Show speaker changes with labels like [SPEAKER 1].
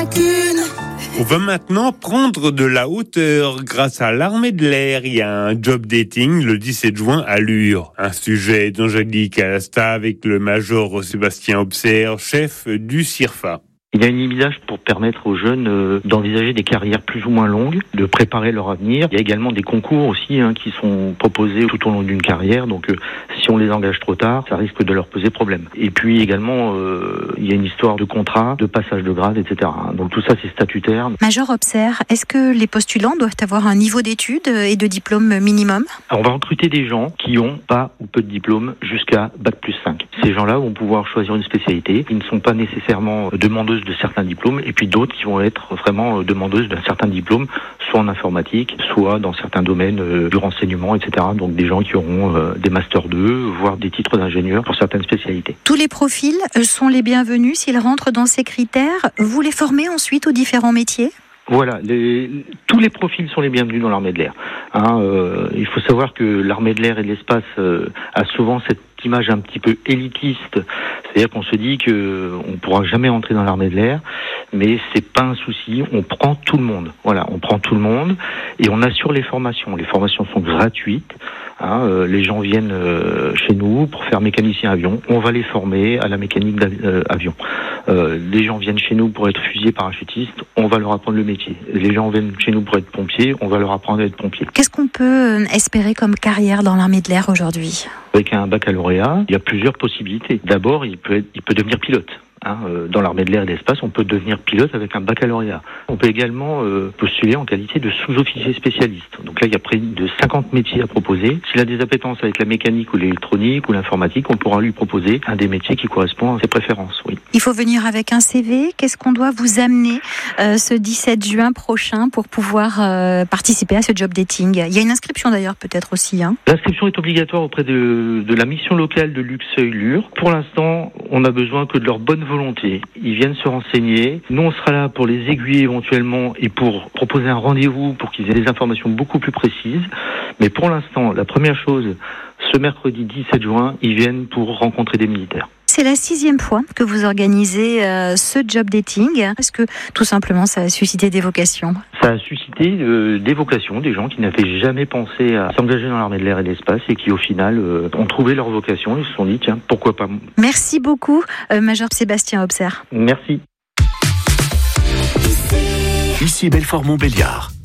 [SPEAKER 1] rancune.
[SPEAKER 2] On va maintenant prendre de la hauteur grâce à l'armée de l'air. Il y a un job dating le 17 juin à Lure. Un sujet d'Angélique Alasta avec le major Sébastien Obser, chef du CIRFA.
[SPEAKER 3] Il y a une image pour permettre aux jeunes d'envisager des carrières plus ou moins longues, de préparer leur avenir. Il y a également des concours aussi qui sont proposés tout au long d'une carrière. Donc si on les engage trop tard, ça risque de leur poser problème. Et puis également, il y a une histoire de contrat, de passage de grade, etc. Donc tout ça, c'est statutaire.
[SPEAKER 4] Major Obser, est-ce que les postulants doivent avoir un niveau d'études et de diplôme minimum ?
[SPEAKER 3] Alors, on va recruter des gens qui ont pas ou peu de diplôme jusqu'à Bac+5. Ces gens-là vont pouvoir choisir une spécialité. Ils ne sont pas nécessairement demandeuses de certains diplômes, et puis d'autres qui vont être vraiment demandeuses d'un certain diplôme, soit en informatique, soit dans certains domaines du renseignement, etc. Donc des gens qui auront des Master 2, voire des titres d'ingénieur pour certaines spécialités.
[SPEAKER 4] Tous les profils sont les bienvenus s'ils rentrent dans ces critères. Vous les formez ensuite aux différents métiers ?
[SPEAKER 3] Voilà, tous les profils sont les bienvenus dans l'armée de l'air. Il faut savoir que l'armée de l'air et de l'espace a souvent cette image un petit peu élitiste, c'est-à-dire qu'on se dit que on pourra jamais entrer dans l'armée de l'air, mais c'est pas un souci, on prend tout le monde. Voilà, on prend tout le monde et on assure les formations. Les formations sont gratuites. Les gens viennent chez nous pour faire mécanicien avion. On va les former à la mécanique d'avion. Les gens viennent chez nous pour être fusiliers parachutistes. On va leur apprendre le métier. Les gens viennent chez nous pour être pompiers. On va leur apprendre à être pompiers.
[SPEAKER 4] Qu'est-ce qu'on peut espérer comme carrière dans l'armée de l'air aujourd'hui ?
[SPEAKER 3] Avec un baccalauréat, il y a plusieurs possibilités. D'abord, il peut devenir pilote. Dans l'armée de l'air et de l'espace, on peut devenir pilote avec un baccalauréat. On peut également postuler en qualité de sous-officier spécialiste. Donc là, il y a près de 50 métiers à proposer. S'il a des appétences avec la mécanique ou l'électronique ou l'informatique, on pourra lui proposer un des métiers qui correspond à ses préférences. Oui.
[SPEAKER 4] Il faut venir avec un CV. Qu'est-ce qu'on doit vous amener ce 17 juin prochain pour pouvoir participer à ce job dating ? Il y a une inscription d'ailleurs peut-être aussi.
[SPEAKER 3] L'inscription est obligatoire auprès de la mission locale de Luxeuil-Lure. Pour l'instant, on a besoin que de leur bonne volonté. Ils viennent se renseigner. Nous, on sera là pour les aiguiller éventuellement et pour proposer un rendez-vous pour qu'ils aient des informations beaucoup plus précises. Mais pour l'instant, la première chose, ce mercredi 17 juin, ils viennent pour rencontrer des militaires.
[SPEAKER 4] C'est la 6e fois que vous organisez ce job dating. Est-ce que tout simplement ça a suscité des vocations ?
[SPEAKER 3] Ça a suscité des vocations, des gens qui n'avaient jamais pensé à s'engager dans l'armée de l'air et de l'espace et qui au final ont trouvé leur vocation et se sont dit tiens, pourquoi pas.
[SPEAKER 4] Merci beaucoup, Major Sébastien Obser.
[SPEAKER 3] Merci.
[SPEAKER 1] Ici
[SPEAKER 5] Belfort-Montbéliard.